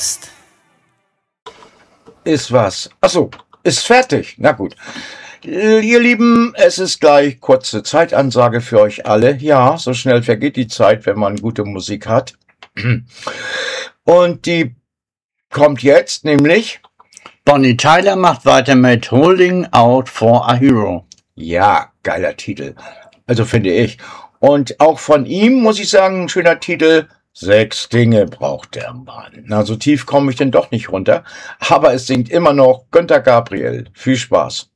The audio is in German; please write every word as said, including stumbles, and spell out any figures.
Podcast. Ist was. Achso, ist fertig. Na gut. Ihr Lieben, es ist gleich kurze Zeitansage für euch alle. Ja, so schnell vergeht die Zeit, wenn man gute Musik hat. Und die kommt jetzt, nämlich... Bonnie Tyler macht weiter mit Holding Out for a Hero. Ja, geiler Titel. Also finde ich. Und auch von ihm, muss ich sagen, ein schöner Titel. Sechs Dinge braucht der Mann. Na, so tief komme ich denn doch nicht runter. Aber es singt immer noch Günter Gabriel. Viel Spaß.